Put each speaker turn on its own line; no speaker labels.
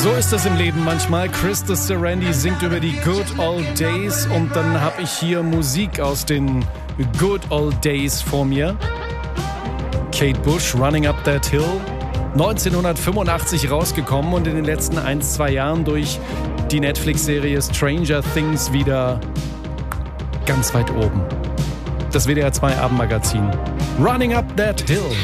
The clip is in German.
So ist das im Leben manchmal. Chris de Serendy singt über die Good Old Days und dann habe ich hier Musik aus den Good Old Days vor mir. Kate Bush, Running Up That Hill, 1985 rausgekommen und in den letzten 1-2 Jahren durch die Netflix-Serie Stranger Things wieder ganz weit oben. Das WDR 2 Abendmagazin. Running Up That Hill.